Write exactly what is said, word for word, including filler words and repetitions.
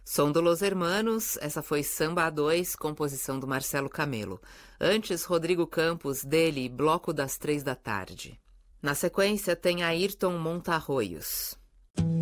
Som do Los Hermanos, essa foi Samba A dois, composição do Marcelo Camelo. Antes, Rodrigo Campos, dele, Bloco das Três da Tarde. Na sequência, tem Ayrton Montarroios.